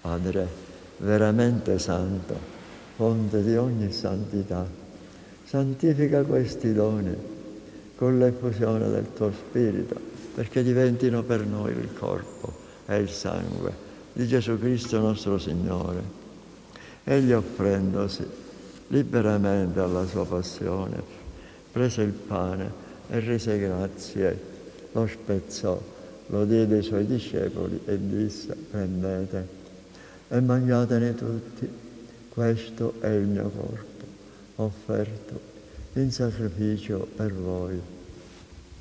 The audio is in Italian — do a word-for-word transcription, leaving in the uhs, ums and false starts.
Padre veramente santo, fonte di ogni santità, santifica questi doni con l'effusione del tuo Spirito, perché diventino per noi il corpo e il sangue di Gesù Cristo nostro Signore. Egli, offrendosi liberamente alla sua passione, prese il pane e rese grazie, lo spezzò, lo diede ai suoi discepoli e disse: prendete e mangiatene tutti, questo è il mio corpo, offerto in sacrificio per voi.